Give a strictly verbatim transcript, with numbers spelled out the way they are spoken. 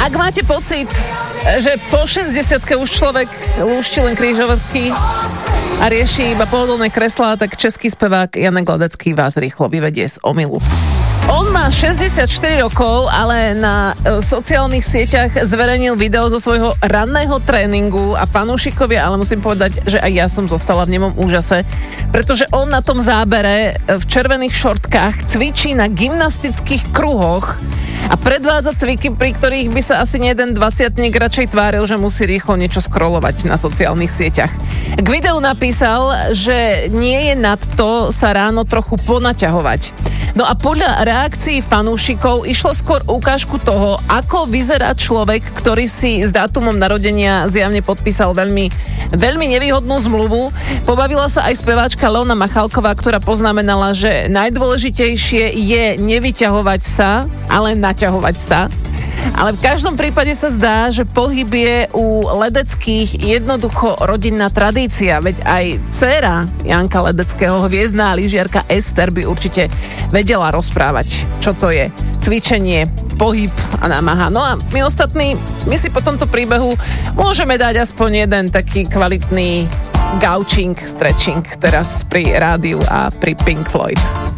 Ak máte pocit, že po šesťdesiatke už človek lúšti len krížovatky a rieši iba pohodlné kreslá, tak český spevák Janek Ledecký vás rýchlo vyvedie z omylu. On má šesťdesiatštyri rokov, ale na e, sociálnych sieťach zverejnil video zo svojho ranného tréningu a fanúšikovia, ale musím povedať, že aj ja som zostala v nemom úžase, pretože on na tom zábere v červených šortkách cvičí na gymnastických kruhoch a predvádza cviky, pri ktorých by sa asi jeden dvadsiatnik radšej tváril, že musí rýchlo niečo scrollovať na sociálnych sieťach. K videu napísal, že nie je nad to sa ráno trochu ponaťahovať. No a podľa reakcií fanúšikov išlo skôr ukážku toho, ako vyzerá človek, ktorý si s dátumom narodenia zjavne podpísal veľmi, veľmi nevýhodnú zmluvu. Pobavila sa aj speváčka Leona Machálková, ktorá poznamenala, že najdôležitejšie je nevyťahovať sa, ale naťahovať sa. Ale v každom prípade sa zdá, že pohyb je u Ledeckých jednoducho rodinná tradícia, veď aj dcéra Janka Ledeckého, hviezdná lyžiarka Ester, by určite vedela rozprávať, čo to je cvičenie, pohyb a námaha. No a my ostatní, my si po tomto príbehu môžeme dať aspoň jeden taký kvalitný gaučing, stretching teraz pri rádiu a pri Pink Floyd.